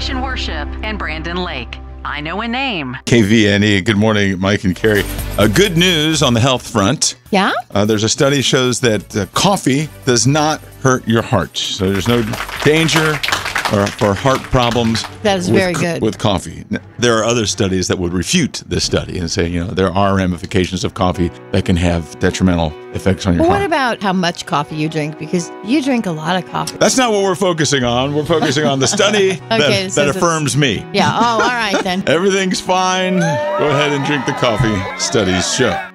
Station Worship and Brandon Lake. I know a name. KVNE. Good morning, Mike and Carrie. Good news on the health front. Yeah? There's a study shows that coffee does not hurt your heart. So there's no danger for heart problems. That is very good. With coffee. There are other studies that would refute this study and say, there are ramifications of coffee that can have detrimental effects on your heart. What about how much coffee you drink? Because you drink a lot of coffee. That's not what we're focusing on. We're focusing on the study that affirms me. Yeah. Oh, all right then. Everything's fine. Go ahead and drink the coffee. Studies show.